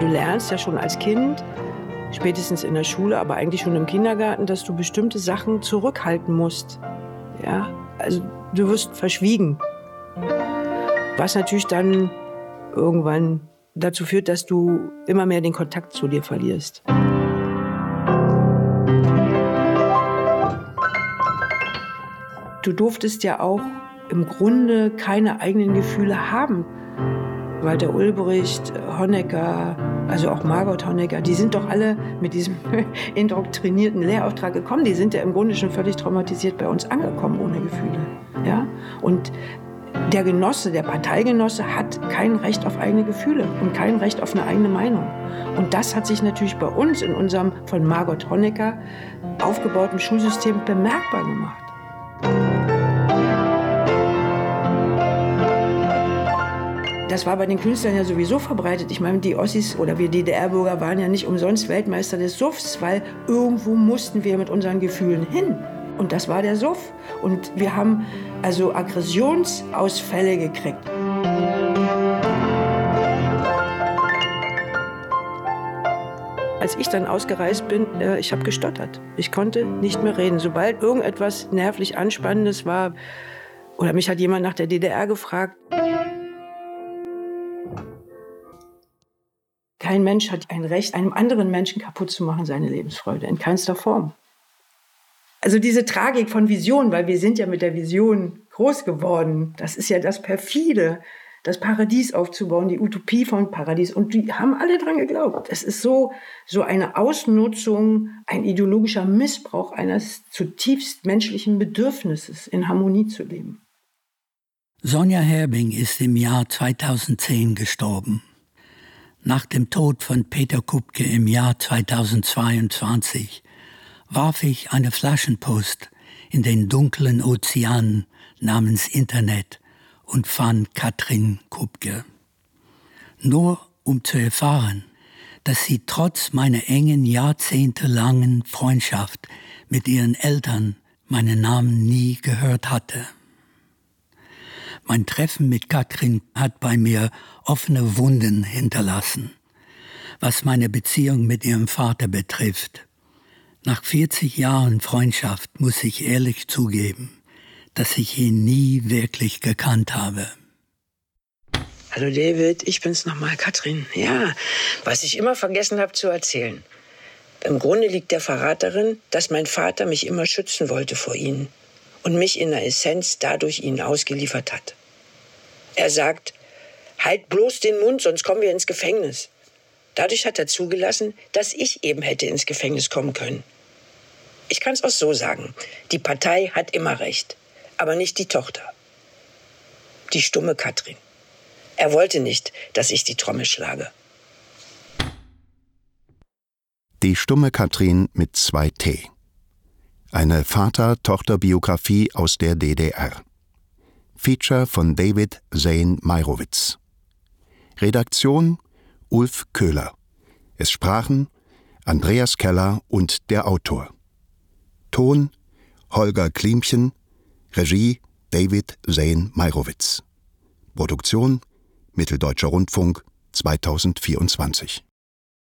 Du lernst ja schon als Kind, spätestens in der Schule, aber eigentlich schon im Kindergarten, dass du bestimmte Sachen zurückhalten musst. Ja? Also du wirst verschwiegen. Was natürlich dann irgendwann dazu führt, dass du immer mehr den Kontakt zu dir verlierst. Du durftest ja auch im Grunde keine eigenen Gefühle haben. Walter Ulbricht, Honecker, also auch Margot Honecker, die sind doch alle mit diesem indoktrinierten Lehrauftrag gekommen. Die sind ja im Grunde schon völlig traumatisiert bei uns angekommen, ohne Gefühle. Ja? Und der Genosse, der Parteigenosse hat kein Recht auf eigene Gefühle und kein Recht auf eine eigene Meinung. Und das hat sich natürlich bei uns in unserem von Margot Honecker aufgebauten Schulsystem bemerkbar gemacht. Das war bei den Künstlern ja sowieso verbreitet. Ich meine, die Ossis oder wir DDR-Bürger waren ja nicht umsonst Weltmeister des Suffs, weil irgendwo mussten wir mit unseren Gefühlen hin. Und das war der Suff. Und wir haben also Aggressionsausfälle gekriegt. Als ich dann ausgereist bin, ich habe gestottert. Ich konnte nicht mehr reden. Sobald irgendetwas nervlich Anspannendes war, oder mich hat jemand nach der DDR gefragt, kein Mensch hat ein Recht, einem anderen Menschen kaputt zu machen, seine Lebensfreude, in keinster Form. Also diese Tragik von Vision, weil wir sind ja mit der Vision groß geworden, das ist ja das Perfide, das Paradies aufzubauen, die Utopie von Paradies. Und die haben alle dran geglaubt. Es ist so eine Ausnutzung, ein ideologischer Missbrauch eines zutiefst menschlichen Bedürfnisses, in Harmonie zu leben. Sonja Herbing ist im Jahr 2010 gestorben. Nach dem Tod von Peter Kubke im Jahr 2022 warf ich eine Flaschenpost in den dunklen Ozean namens Internet und fand Katrin Kubke. Nur um zu erfahren, dass sie trotz meiner engen, jahrzehntelangen Freundschaft mit ihren Eltern meinen Namen nie gehört hatte. Mein Treffen mit Katrin hat bei mir offene Wunden hinterlassen, was meine Beziehung mit ihrem Vater betrifft. Nach 40 Jahren Freundschaft muss ich ehrlich zugeben, dass ich ihn nie wirklich gekannt habe. Hallo David, ich bin's nochmal, Katrin. Ja, was ich immer vergessen habe zu erzählen. Im Grunde liegt der Verrat darin, dass mein Vater mich immer schützen wollte vor Ihnen und mich in der Essenz dadurch Ihnen ausgeliefert hat. Er sagt, halt bloß den Mund, sonst kommen wir ins Gefängnis. Dadurch hat er zugelassen, dass ich eben hätte ins Gefängnis kommen können. Ich kann es auch so sagen, die Partei hat immer recht, aber nicht die Tochter. Die stumme Katrin. Er wollte nicht, dass ich die Trommel schlage. Die stumme Katrin mit 2 T. Eine Vater-Tochter-Biografie aus der DDR. Feature von David Zane Meirowitz. Redaktion Ulf Köhler. Es sprachen Andreas Keller und der Autor. Ton Holger Klimchen. Regie David Zane Meirowitz. Produktion Mitteldeutscher Rundfunk 2024.